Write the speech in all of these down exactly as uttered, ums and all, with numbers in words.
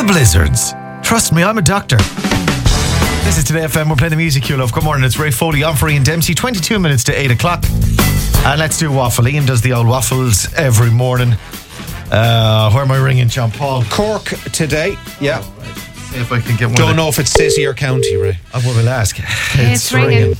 the blizzards. Trust me, I'm a doctor. This is Today F M. We're playing the music you love. Good morning, it's Ray Foley on for Ian Dempsey. twenty-two minutes to eight o'clock. And let's do waffle. Ian does the old waffles every morning. Uh, where am I ringing, John Paul? Cork today. Yeah. See if I can get one. Don't know if it's city or county, Ray. I will ask. It's, it's ringing. ringing.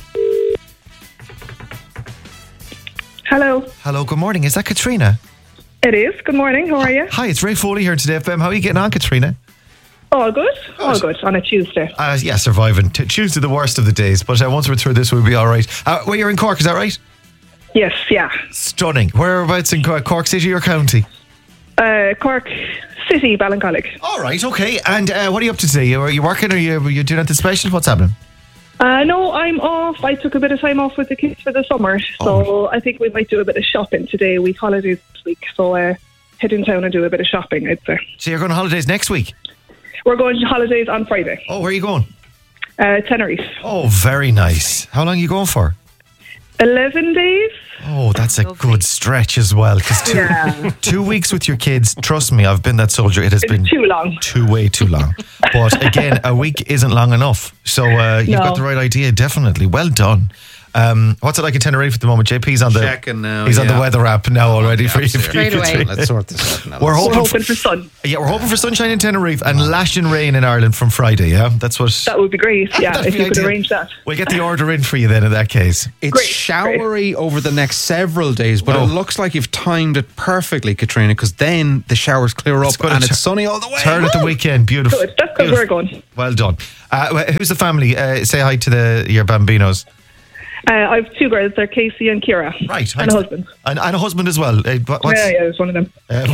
Hello. Hello, good morning. Is that Katrina? It is. Good morning. How are you? Hi, it's Ray Foley here at Today F M. How are you getting on, Katrina? All good. All good on a Tuesday. Uh, yeah, surviving. T- Tuesday, the worst of the days. But uh, once we're through this, we'll be all right. Uh, well, you're in Cork, is that right? Yes, yeah. Stunning. Whereabouts in Cork? Cork City or County? Uh, Cork City, Ballincollig. All right, okay. And uh, what are you up to today? Are you working or are you, are you doing anything special? What's happening? Uh, no, I'm off. I took a bit of time off with the kids for the summer. So oh. I think we might do a bit of shopping today. Week holidays this week. So uh, head in town and do a bit of shopping, I'd say. So you're going on holidays next week? We're going to holidays on Friday. Oh, where are you going? Uh, Tenerife. Oh, very nice. How long are you going for? eleven days. Oh, that's a good stretch as well. Because two, yeah. two weeks with your kids, trust me, I've been that soldier. It has it's been too long. Too, way too long. But again, a week isn't long enough. So uh, you've no. got the right idea, definitely. Well done. Um, what's it like in Tenerife at the moment? J P's on the Checking now, he's yeah. on the weather app now already for you. Straight away. Let's sort this out now. We're hoping, we're hoping for, for sun. Yeah, we're hoping for sunshine in Tenerife and lashing rain in Ireland from Friday. Yeah, that's what. That would be great. Yeah, if you could ideal. arrange that. We'll get the order in for you then. In that case, it's great, showery great. over the next several days, but oh. it looks like you've timed it perfectly, Katrina, because then the showers clear up and it's sunny all the way. Turn at the weekend. Beautiful. Good. That's because we're going. Well done. Uh, who's the family? Uh, say hi to the your bambinos. Uh, I have two girls. They're Casey and Kira. Right. And a husband. And, and a husband as well. Uh, what's, yeah, yeah, it's one of them. Uh,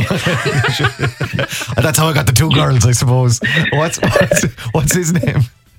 that's how I got the two girls, I suppose. What's what's, what's his name?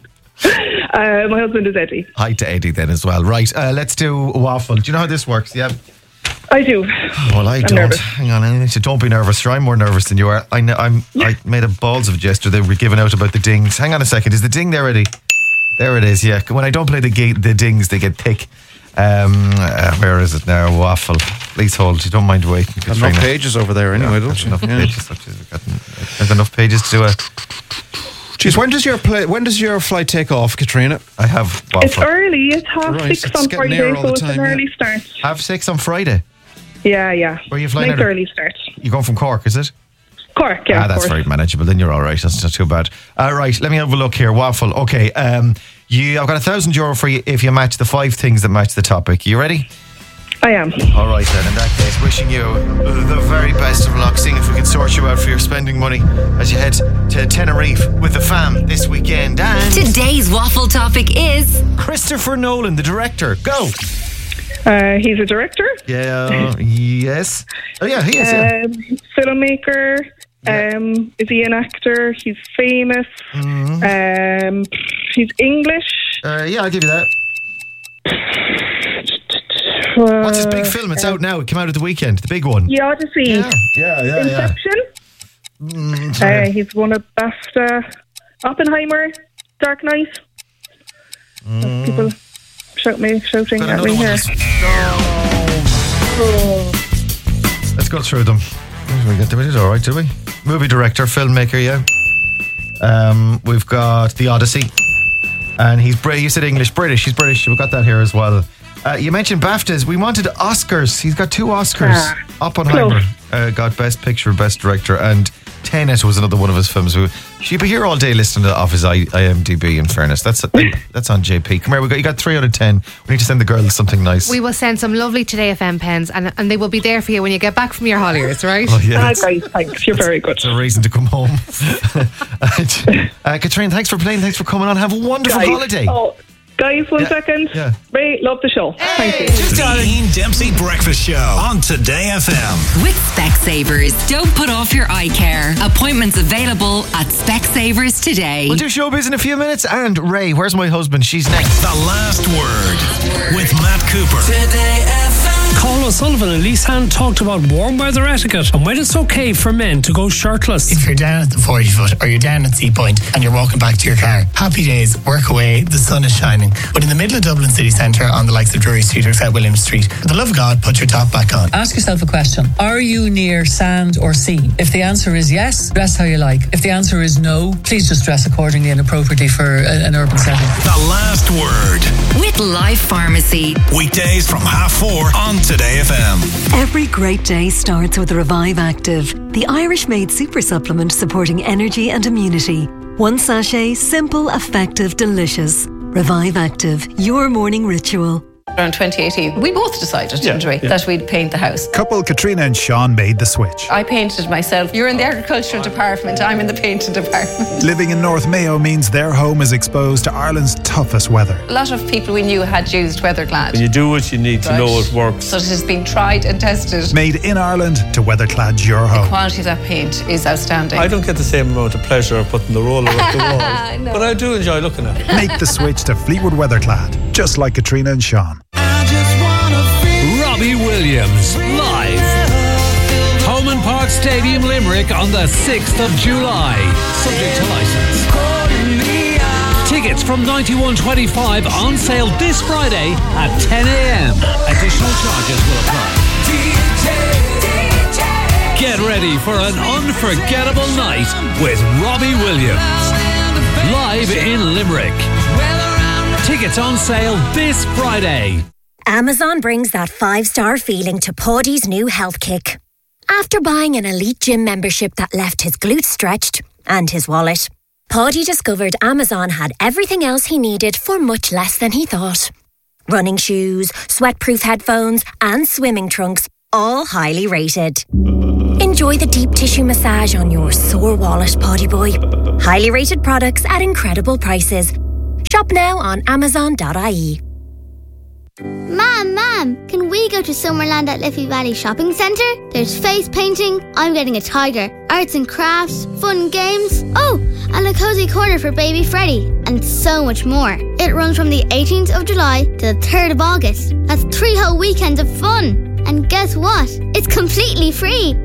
Uh, my husband is Eddie. Hi to Eddie then as well. Right. Uh, let's do waffle. Do you know how this works? Yeah. I do. Well, I I'm don't. Nervous. Hang on. Don't be nervous. I'm more nervous than you are. I know. I'm. Yeah. I made a balls of a gesture. They were giving out about the dings. Hang on a second. Is the ding there, Eddie? There it is. Yeah. When I don't play the ga- the dings, they get thick. Um, uh, where is it now? Waffle. Please hold. You don't mind waiting. Got enough pages over there anyway, yeah, don't you? Enough yeah. pages. We've got, there's enough pages to do it. Jeez, when does your play, when does your flight take off, Katrina? I have waffle. It's early. It's half right, six it's on Friday, so it's time, an early yeah. start. Half six on Friday. Yeah, yeah. Where are you flying? Nice out early start. You're going from Cork, is it? Cork, yeah. Ah, that's very manageable. Then you're all right. That's not too bad. All uh, right, let me have a look here. Waffle. Okay. Um, you. I've got a thousand euro for you if you match the five things that match the topic. You ready? I am. All right then. In that case, wishing you the very best of luck. Seeing if we can sort you out for your spending money as you head to Tenerife with the fam this weekend. And today's waffle topic is Christopher Nolan, the director. Go. Uh, he's a director. Yeah. Yes. Oh yeah, he is. Yeah. Um, filmmaker. Yeah. Um, is he an actor? He's famous. Mm-hmm. Um, he's English. Uh, yeah, I'll give you that. Uh, What's his big film? It's out now. It came out at the weekend. The big one. The Odyssey. Yeah, yeah, yeah. Inception. Yeah. Mm, uh, he's won a BAFTA. Oppenheimer. Dark Knight. Mm. People shout me, shouting Got at me here. Oh. Let's go through them. We get we did all right, did we? Movie director, filmmaker, yeah. Um, we've got The Odyssey, and he's Brit. You said English, British. He's British. We've got that here as well. Uh, you mentioned BAFTAs. We wanted Oscars. He's got two Oscars. Ah, Oppenheimer uh, got Best Picture, Best Director, and Tenet was another one of his films. She'd be here all day listening to off his I M D B. In fairness, that's that's on J P. Come here, we got you got three out of ten. We need to send the girls something nice. We will send some lovely Today F M pens, and and they will be there for you when you get back from your holidays, right? Oh, yeah, ah, guys, thanks. You're very good. It's a reason to come home. uh, Katrina, thanks for playing. Thanks for coming on. Have a wonderful guys, holiday. Oh, guys, one yeah, second. Yeah. Ray, love the show. Hey, Thank you. The Ian Dempsey Breakfast Show on Today F M. With Specsavers, don't put off your eye care. Appointments available at Specsavers today. We'll do showbiz in a few minutes. And Ray, where's my husband? She's next. The Last Word with Matt Cooper. Today F M. Colin O'Sullivan and Lisanne talked about warm weather etiquette and when it's okay for men to go shirtless. If you're down at the forty foot or you're down at Sea Point and you're walking back to your car, happy days, work away, the sun is shining. But in the middle of Dublin city centre on the likes of Drury Street or South William Street, for the love of God, put your top back on. Ask yourself a question. Are you near sand or sea? If the answer is yes, dress how you like. If the answer is no, please just dress accordingly and appropriately for a, an urban setting. The last word. With Life Pharmacy. Weekdays from half four on Today F M. Every great day starts with Revive Active, the Irish-made super supplement supporting energy and immunity. One sachet, simple, effective, delicious. Revive Active, your morning ritual. Around twenty eighteen, we both decided, yeah, didn't we, yeah. that we'd paint the house. Couple Katrina and Sean made the switch. I painted myself. You're in the agricultural department, I'm in the painting department. Living in North Mayo means their home is exposed to Ireland's toughest weather. A lot of people we knew had used Weatherclad. When you do what you need to right. know it works. So it has been tried and tested. Made in Ireland to Weatherclad your home. The quality of that paint is outstanding. I don't get the same amount of pleasure of putting the roller up the wall, no. but I do enjoy looking at it. Make the switch to Fleetwood Weatherclad, just like Katrina and Sean. Robbie Williams, live. Holman Park Stadium, Limerick on the sixth of July. Subject to licence. Tickets from ninety-one twenty-five on sale this Friday at ten a.m. Additional charges will apply. Get ready for an unforgettable night with Robbie Williams. Live in Limerick. Tickets on sale this Friday. Amazon brings that five-star feeling to Paddy's new health kick. After buying an elite gym membership that left his glutes stretched and his wallet, Paddy discovered Amazon had everything else he needed for much less than he thought. Running shoes, sweat-proof headphones and swimming trunks, all highly rated. Enjoy the deep tissue massage on your sore wallet, Paddy boy. Highly rated products at incredible prices. Shop now on amazon dot I E. Mom, Mom, can we go to Summerland at Liffey Valley Shopping Centre? There's face painting, I'm getting a tiger, arts and crafts, fun games, oh, and a cosy corner for baby Freddie, and so much more. It runs from the eighteenth of July to the third of August. That's three whole weekends of fun. And guess what? It's completely free.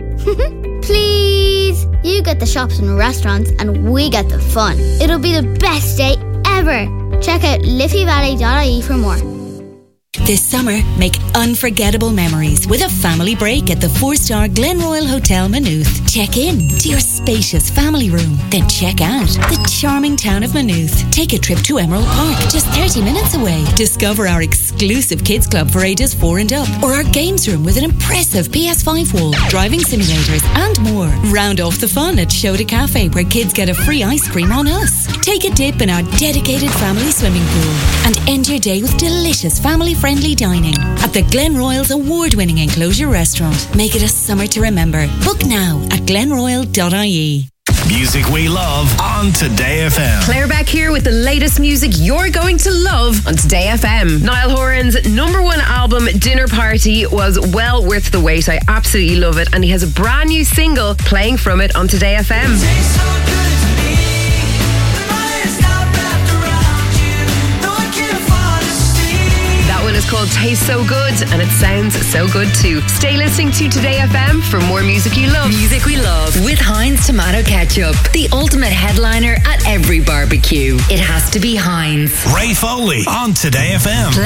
Please. You get the shops and restaurants and we get the fun. It'll be the best day ever. Check out liffey valley dot I E for more. This summer, make unforgettable memories with a family break at the four-star Glenroyal Hotel Maynooth. Check in to your spacious family room, then check out the charming town of Maynooth. Take a trip to Emerald Park, just thirty minutes away. Discover our exclusive kids club for ages four and up, or our games room with an impressive P S five wall, driving simulators, and more. Round off the fun at Shoda Cafe, where kids get a free ice cream on us. Take a dip in our dedicated family swimming pool, and end your day with delicious family-friendly dining at the Glenroyal's award-winning enclosure restaurant. Make it a summer to remember. Book now at glenroyal dot I E. Music we love on Today F M. Claire Beck here with the latest music you're going to love on Today F M. Niall Horan's number one album, Dinner Party, was well worth the wait. I absolutely love it. And he has a brand new single playing from it on Today F M. It's called Taste So Good, and it sounds so good too. Stay listening to Today F M for more music you love. Music we love with Heinz Tomato Ketchup, the ultimate headliner at every barbecue. It has to be Heinz. Ray Foley on Today F M.